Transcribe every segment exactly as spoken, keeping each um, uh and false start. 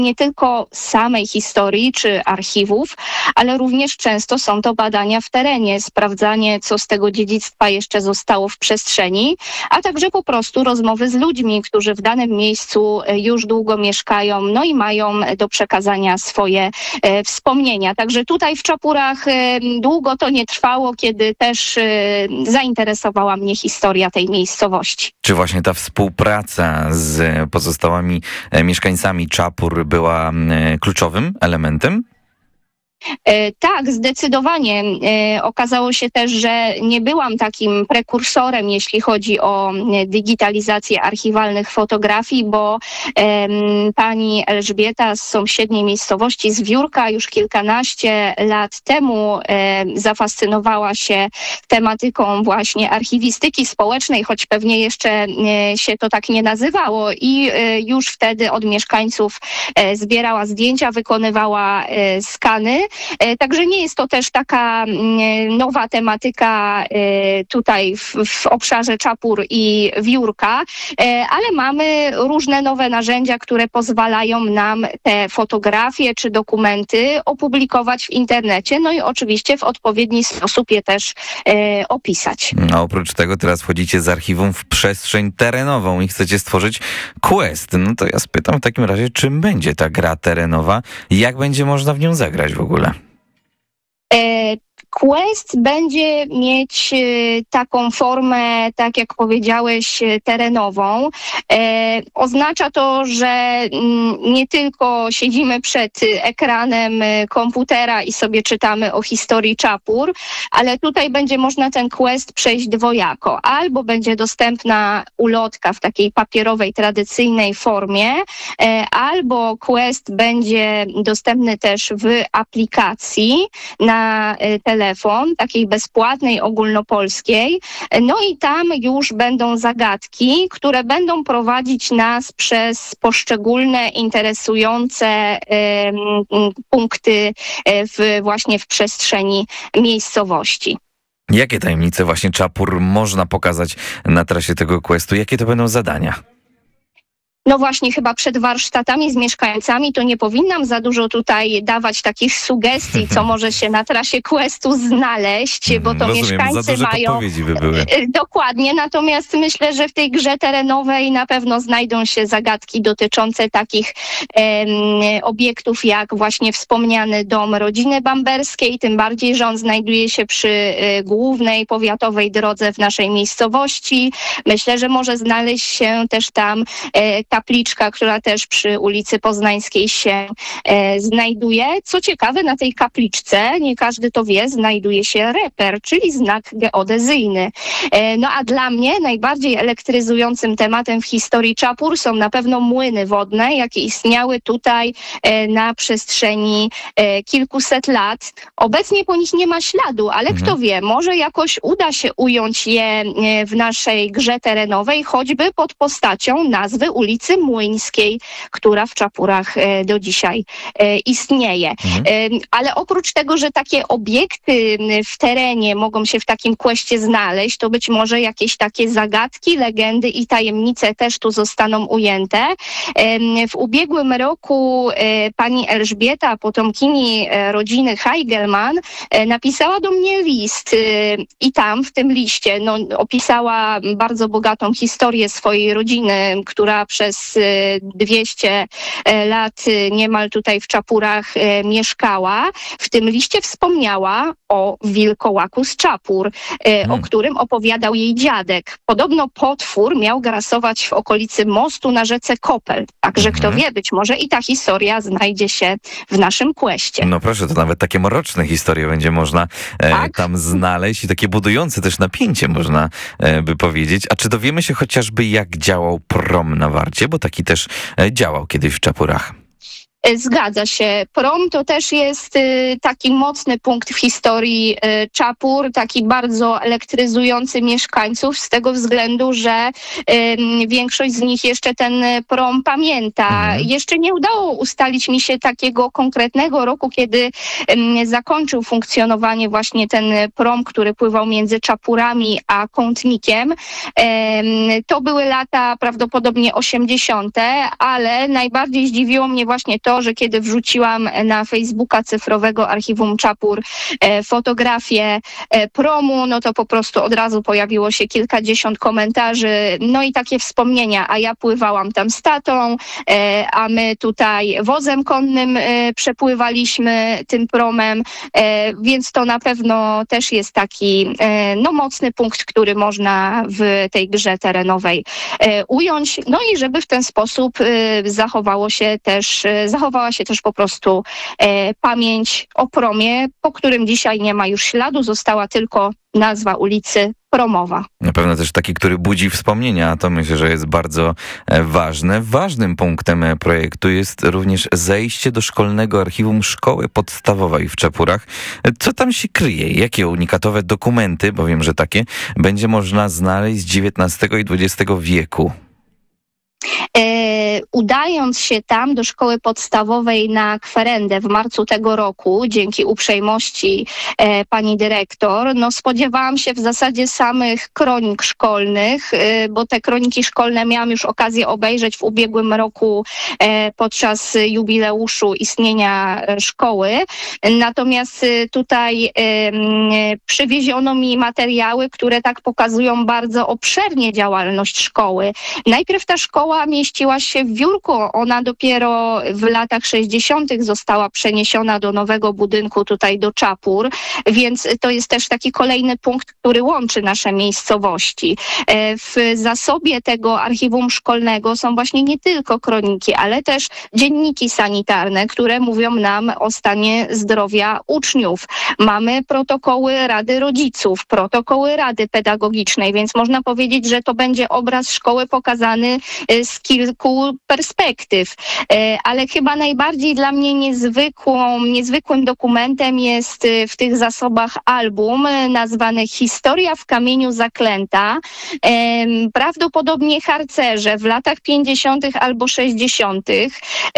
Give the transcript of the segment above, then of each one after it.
nie tylko samej historii czy archiwów, ale również często są to badania w terenie, sprawdzanie, co z tego dziedzictwa jeszcze zostało w przestrzeni, a także po prostu rozmowy z ludźmi, którzy w danym miejscu już długo mieszkają, no i mają do przekazania swoje e, wspomnienia. Także tutaj w Czapurach e, długo to nie trwało, kiedy też e, zainteresowała mnie historia tej miejscowości. Czy właśnie ta współpraca z pozostałymi e, mieszkańcami Czapur była e, kluczowym elementem? E, tak, zdecydowanie. E, okazało się też, że nie byłam takim prekursorem, jeśli chodzi o e, digitalizację archiwalnych fotografii, bo e, pani Elżbieta z sąsiedniej miejscowości, z Wiórka, już kilkanaście lat temu e, zafascynowała się tematyką właśnie archiwistyki społecznej, choć pewnie jeszcze e, się to tak nie nazywało, i e, już wtedy od mieszkańców e, zbierała zdjęcia, wykonywała e, skany. Także nie jest to też taka nowa tematyka tutaj w, w obszarze Czapur i Wiórka, ale mamy różne nowe narzędzia, które pozwalają nam te fotografie czy dokumenty opublikować w internecie, no i oczywiście w odpowiedni sposób je też opisać. A oprócz tego teraz wchodzicie z archiwum w przestrzeń terenową i chcecie stworzyć quest. No to ja spytam w takim razie, czym będzie ta gra terenowa i jak będzie można w nią zagrać w ogóle? Quest będzie mieć taką formę, tak jak powiedziałeś, terenową. E, oznacza to, że nie tylko siedzimy przed ekranem komputera i sobie czytamy o historii Czapur, ale tutaj będzie można ten quest przejść dwojako. Albo będzie dostępna ulotka w takiej papierowej, tradycyjnej formie, e, albo quest będzie dostępny też w aplikacji na telefon, telefon, takiej bezpłatnej, ogólnopolskiej. No i tam już będą zagadki, które będą prowadzić nas przez poszczególne interesujące um, punkty w, właśnie w przestrzeni miejscowości. Jakie tajemnice właśnie Czapur można pokazać na trasie tego questu? Jakie to będą zadania? No właśnie, chyba przed warsztatami z mieszkańcami to nie powinnam za dużo tutaj dawać takich sugestii, co może się na trasie questu znaleźć, bo to Rozumiem, mieszkańcy za duże mają... podpowiedzi by były. Dokładnie, natomiast myślę, że w tej grze terenowej na pewno znajdą się zagadki dotyczące takich em, obiektów, jak właśnie wspomniany dom rodziny Bamberskiej, tym bardziej, że on znajduje się przy y, głównej powiatowej drodze w naszej miejscowości. Myślę, że może znaleźć się też tam y, kapliczka, która też przy ulicy Poznańskiej się e, znajduje. Co ciekawe, na tej kapliczce, nie każdy to wie, znajduje się reper, czyli znak geodezyjny. E, no a dla mnie najbardziej elektryzującym tematem w historii Czapur są na pewno młyny wodne, jakie istniały tutaj e, na przestrzeni e, kilkuset lat. Obecnie po nich nie ma śladu, ale mhm. kto wie, może jakoś uda się ująć je e, w naszej grze terenowej, choćby pod postacią nazwy ulicy Młyńskiej, która w Czapurach e, do dzisiaj e, istnieje. Mhm. E, ale oprócz tego, że takie obiekty w terenie mogą się w takim questie znaleźć, to być może jakieś takie zagadki, legendy i tajemnice też tu zostaną ujęte. E, w ubiegłym roku e, pani Elżbieta, potomkini e, rodziny Heigelman, e, napisała do mnie list e, i tam w tym liście no, opisała bardzo bogatą historię swojej rodziny, która przez dwieście lat niemal tutaj w Czapurach mieszkała. W tym liście wspomniała o wilkołaku z Czapur, hmm. o którym opowiadał jej dziadek. Podobno potwór miał grasować w okolicy mostu na rzece Kopel. Także hmm. kto wie, być może i ta historia znajdzie się w naszym questie. No proszę, to nawet takie mroczne historie będzie można e, tak? tam znaleźć i takie budujące też napięcie można e, by powiedzieć. A czy dowiemy się chociażby, jak działał prom na Warcie? Bo taki też działał kiedyś w Czapurach. Zgadza się. Prom to też jest y, taki mocny punkt w historii y, Czapur, taki bardzo elektryzujący mieszkańców z tego względu, że y, większość z nich jeszcze ten prom pamięta. Mhm. Jeszcze nie udało ustalić mi się takiego konkretnego roku, kiedy y, zakończył funkcjonowanie właśnie ten prom, który pływał między Czapurami a Kątnikiem. Y, to były lata prawdopodobnie osiemdziesiąte, ale najbardziej zdziwiło mnie właśnie to, to, że kiedy wrzuciłam na Facebooka cyfrowego Archiwum Czapur fotografię promu, no to po prostu od razu pojawiło się kilkadziesiąt komentarzy, no i takie wspomnienia, a ja pływałam tam z tatą, a my tutaj wozem konnym przepływaliśmy tym promem, więc to na pewno też jest taki no, mocny punkt, który można w tej grze terenowej ująć, no i żeby w ten sposób zachowało się też, zachowała się też po prostu pamięć o promie, po którym dzisiaj nie ma już śladu, została tylko nazwa ulicy Promowa. Na pewno też taki, który budzi wspomnienia, a to myślę, że jest bardzo ważne. Ważnym punktem projektu jest również zejście do szkolnego archiwum szkoły podstawowej w Czapurach. Co tam się kryje? Jakie unikatowe dokumenty, bo wiem, że takie, będzie można znaleźć z dziewiętnastego i dwudziestego wieku? E, udając się tam do szkoły podstawowej na kwerendę w marcu tego roku, dzięki uprzejmości e, pani dyrektor, no spodziewałam się w zasadzie samych kronik szkolnych, e, bo te kroniki szkolne miałam już okazję obejrzeć w ubiegłym roku e, podczas jubileuszu istnienia szkoły. Natomiast e, tutaj e, przywieziono mi materiały, które tak pokazują bardzo obszernie działalność szkoły. Najpierw ta szkoła mieściła się w Wiórku. Ona dopiero w latach sześćdziesiątych została przeniesiona do nowego budynku tutaj do Czapur, więc to jest też taki kolejny punkt, który łączy nasze miejscowości. W zasobie tego archiwum szkolnego są właśnie nie tylko kroniki, ale też dzienniki sanitarne, które mówią nam o stanie zdrowia uczniów. Mamy protokoły Rady Rodziców, protokoły Rady Pedagogicznej, więc można powiedzieć, że to będzie obraz szkoły pokazany z kilku perspektyw, ale chyba najbardziej dla mnie niezwykłą, niezwykłym dokumentem jest w tych zasobach album nazwany Historia w kamieniu zaklęta. Prawdopodobnie harcerze w latach pięćdziesiątych albo sześćdziesiątych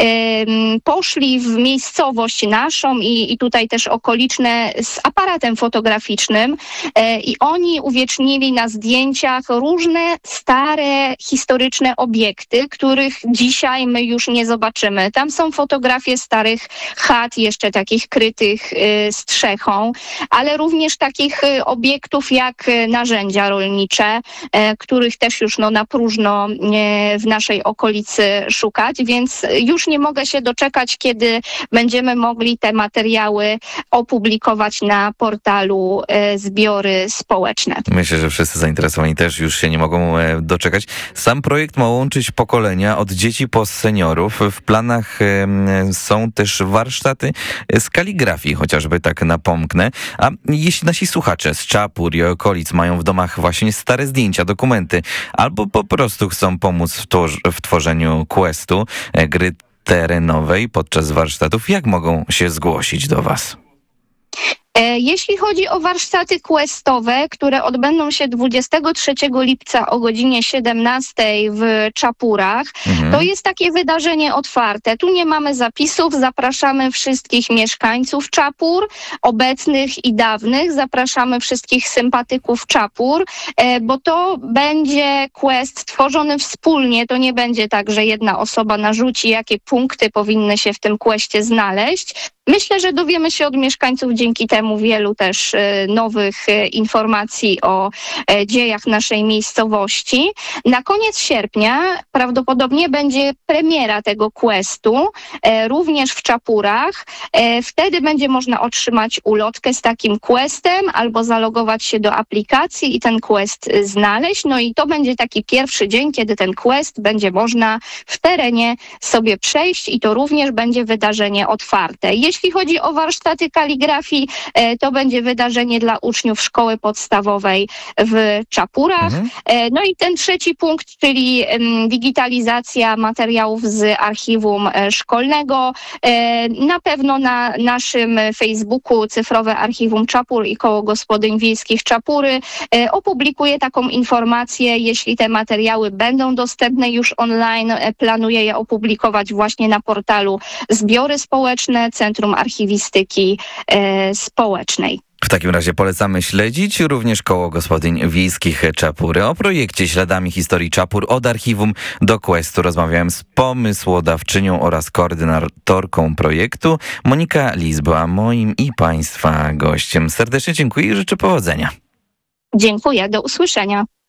poszli w miejscowość naszą i, i tutaj też okoliczne z aparatem fotograficznym i oni uwiecznili na zdjęciach różne stare, historyczne obiekty, których dzisiaj my już nie zobaczymy. Tam są fotografie starych chat, jeszcze takich krytych y, strzechą, ale również takich y, obiektów jak y, narzędzia rolnicze, y, których też już no, na próżno y, w naszej okolicy szukać, więc już nie mogę się doczekać, kiedy będziemy mogli te materiały opublikować na portalu y, Zbiory Społeczne. Myślę, że wszyscy zainteresowani też już się nie mogą e, doczekać. Sam projekt ma łączyć pokolenia od dzieci po seniorów. W planach e, są też warsztaty z kaligrafii, chociażby tak napomknę. A jeśli nasi słuchacze z Czapur i okolic mają w domach właśnie stare zdjęcia, dokumenty, albo po prostu chcą pomóc w, tworz- w tworzeniu questu, e, gry terenowej podczas warsztatów, jak mogą się zgłosić do was? Jeśli chodzi o warsztaty questowe, które odbędą się dwudziestego trzeciego lipca o godzinie siedemnastej w Czapurach, mhm. to jest takie wydarzenie otwarte. Tu nie mamy zapisów, zapraszamy wszystkich mieszkańców Czapur, obecnych i dawnych, zapraszamy wszystkich sympatyków Czapur, bo to będzie quest tworzony wspólnie, to nie będzie tak, że jedna osoba narzuci, jakie punkty powinny się w tym questie znaleźć. Myślę, że dowiemy się od mieszkańców dzięki temu wielu też nowych informacji o dziejach naszej miejscowości. Na koniec sierpnia prawdopodobnie będzie premiera tego questu, również w Czapurach. Wtedy będzie można otrzymać ulotkę z takim questem albo zalogować się do aplikacji i ten quest znaleźć. No i to będzie taki pierwszy dzień, kiedy ten quest będzie można w terenie sobie przejść i to również będzie wydarzenie otwarte. Jeśli chodzi o warsztaty kaligrafii, to będzie wydarzenie dla uczniów szkoły podstawowej w Czapurach. Mhm. No i ten trzeci punkt, czyli digitalizacja materiałów z archiwum szkolnego. Na pewno na naszym Facebooku Cyfrowe Archiwum Czapur i Koło Gospodyń Wiejskich Czapury opublikuję taką informację. Jeśli te materiały będą dostępne już online, planuję je opublikować właśnie na portalu Zbiory Społeczne, Centrum Archiwistyki e, Społecznej. W takim razie polecamy śledzić również Koło Gospodyń Wiejskich Czapury. O projekcie Śladami Historii Czapur od archiwum do questu rozmawiałem z pomysłodawczynią oraz koordynatorką projektu. Monika Lis była moim i Państwa gościem. Serdecznie dziękuję i życzę powodzenia. Dziękuję, do usłyszenia.